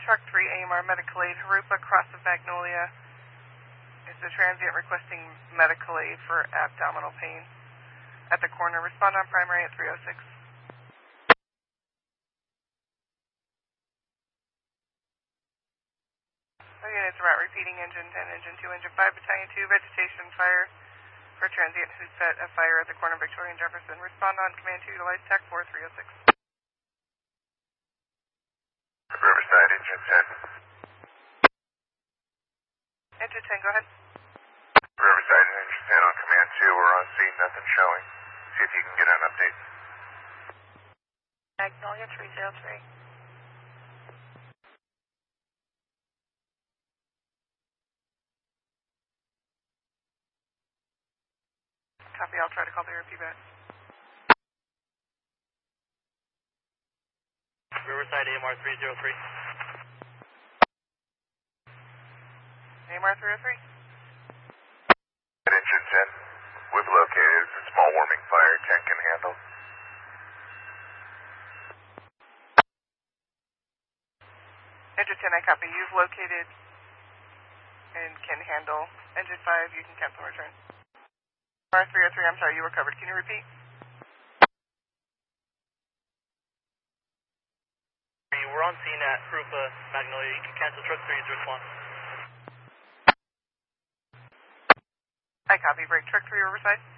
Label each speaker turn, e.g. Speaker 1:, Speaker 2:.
Speaker 1: Truck 3 AMR medical aid, Harupa, cross of Magnolia. Is the transient requesting medical aid for abdominal pain at the corner. Respond on primary at 306. Units route repeating engine 10, engine 2, engine 5, battalion 2, vegetation fire for transient who set a fire at the corner of Victoria and Jefferson. Respond on command 2, utilize TAC 4306.
Speaker 2: Riverside, engine 10.
Speaker 1: Engine 10, go ahead.
Speaker 2: Riverside, engine 10 on command 2, we're on scene, nothing showing. See if you can get an update.
Speaker 1: Magnolia 303. Copy, I'll try to call the RP back.
Speaker 3: Riverside, AMR 303.
Speaker 1: AMR 303.
Speaker 2: Engine 10, we've located a small warming fire, tank can handle.
Speaker 1: Engine 10, I copy. You've located and can handle. Engine 5, you can cancel return. R303, I'm sorry, you were covered. Can you repeat?
Speaker 3: We're on scene at Harupa, Magnolia. You can cancel truck 3 to respond.
Speaker 1: I copy. Break truck 3 Riverside.